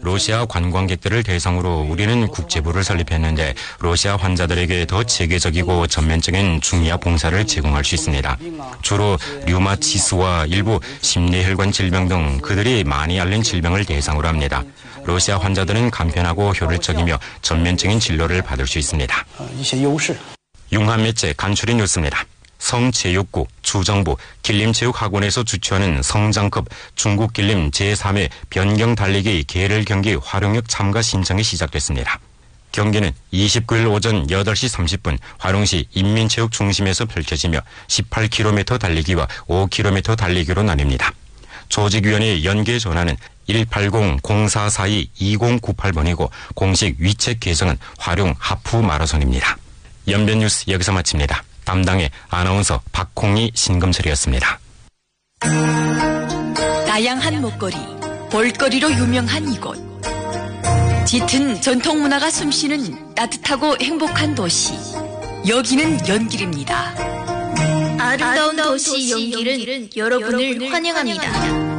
러시아 관광객들을 대상으로 우리는 국제부를 설립했는데 러시아 환자들에게 더 체계적이고 전면적인 중이야 봉사를 제공할 수 있습니다. 주로 류마티스와 일부 심뇌혈관 질병 등 그들이 많이 앓는 질병을 대상으로 합니다. 러시아 환자들은 간편하고 효율적이며 전면적인 진료를 받을 수 있습니다. 융합 매체 간추린 뉴스입니다. 성체육구, 주정부, 길림체육학원에서 주최하는 성장급 중국 길림 제3회 변경 달리기 계를 경기 화룡역 참가 신청이 시작됐습니다. 경기는 29일 오전 8시 30분 화룡시 인민체육중심에서 펼쳐지며 18km 달리기와 5km 달리기로 나뉩니다. 조직위원회 연계 전화는 180-0442-2098번이고 공식 위챗 계정은 화룡 하프 마라손입니다. 연변 뉴스 여기서 마칩니다. 담당의 아나운서 박홍희 신금철이었습니다. 다양한 먹거리, 볼거리로 유명한 이곳. 짙은 전통 문화가 숨쉬는 따뜻하고 행복한 도시. 여기는 연길입니다. 아름다운 도시 연길은 여러분을 환영합니다.